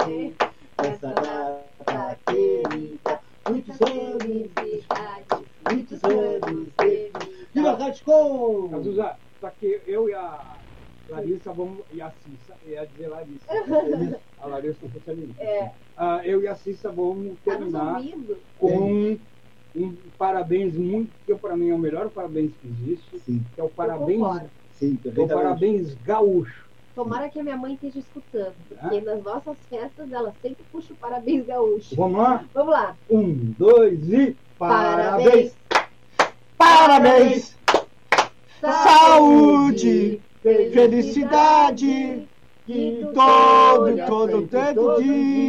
você, essa data querida. Muitos felicidade, muitos anos de vida. Viva Radicom! Cazuza, só que eu e a Larissa vamos. E a Cissa, eu ia dizer Larissa. A Larissa não fosse ali. Eu e a Cissa vamos terminar com um parabéns muito, que para mim é o melhor parabéns que existe. Sim. Que é o parabéns. Sim, o parabéns gaúcho. Tomara que a minha mãe esteja escutando, porque nas nossas festas ela sempre puxa o parabéns gaúcho. Vamos lá? Vamos lá. 1, 2 e Parabéns! Parabéns! Saúde! Felicidade! que Todo dia!